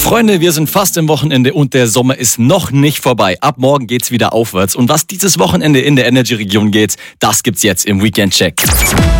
Freunde, wir sind fast im Wochenende und der Sommer ist noch nicht vorbei. Ab morgen geht's wieder aufwärts. Und was dieses Wochenende in der Energy-Region geht, das gibt's jetzt im Weekend-Check.